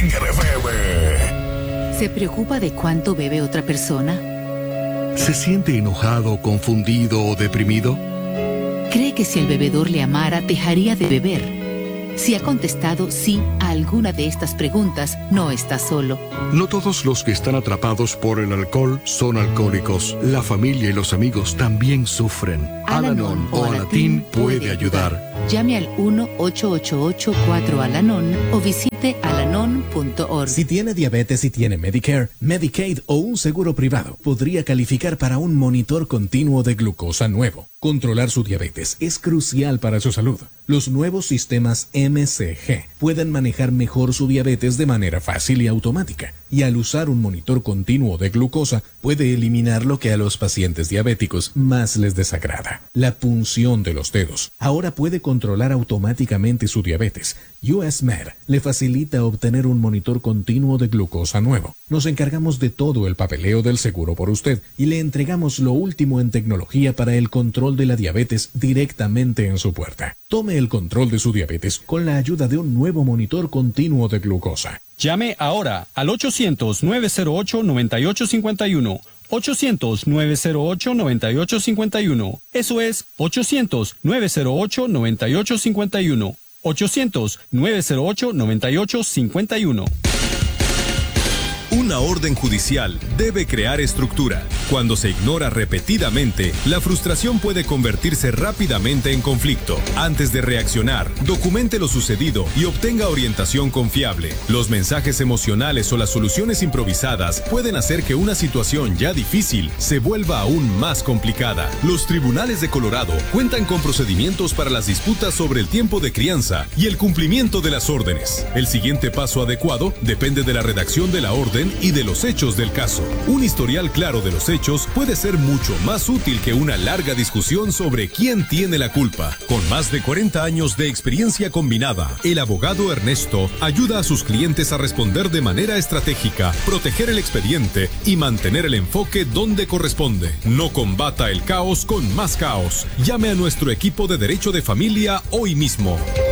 Tiger FM. ¿Se preocupa de cuánto bebe otra persona? ¿Se siente enojado, confundido o deprimido? ¿Cree que si el bebedor le amara, dejaría de beber? Si ha contestado sí a alguna de estas preguntas, no está solo. No todos los que están atrapados por el alcohol son alcohólicos. La familia y los amigos también sufren. Al-Anon o Alatín puede ayudar. Llame al 1-888-4-ALANON o visite alanon.org. Si tiene diabetes y tiene Medicare, Medicaid o un seguro privado, podría calificar para un monitor continuo de glucosa nuevo. Controlar su diabetes es crucial para su salud. Los nuevos sistemas MCG pueden manejar mejor su diabetes de manera fácil y automática. Y al usar un monitor continuo de glucosa, puede eliminar lo que a los pacientes diabéticos más les desagrada: la punción de los dedos. Ahora puede controlar automáticamente su diabetes. US Med le facilita obtener un monitor continuo de glucosa nuevo. Nos encargamos de todo el papeleo del seguro por usted y le entregamos lo último en tecnología para el control de la diabetes directamente en su puerta. Tome el control de su diabetes con la ayuda de un nuevo monitor continuo de glucosa. Llame ahora al 800-908-9851. 800-908-9851. Eso es 800-908-9851. 800-908-9851. Una orden judicial debe crear estructura. Cuando se ignora repetidamente, la frustración puede convertirse rápidamente en conflicto. Antes de reaccionar, documente lo sucedido y obtenga orientación confiable. Los mensajes emocionales o las soluciones improvisadas pueden hacer que una situación ya difícil se vuelva aún más complicada. Los tribunales de Colorado cuentan con procedimientos para las disputas sobre el tiempo de crianza y el cumplimiento de las órdenes. El siguiente paso adecuado depende de la redacción de la orden y de los hechos del caso. Un historial claro de los hechos puede ser mucho más útil que una larga discusión sobre quién tiene la culpa. Con más de 40 años de experiencia combinada, el abogado Ernesto ayuda a sus clientes a responder de manera estratégica, proteger el expediente y mantener el enfoque donde corresponde. No combata el caos con más caos. Llame a nuestro equipo de derecho de familia hoy mismo.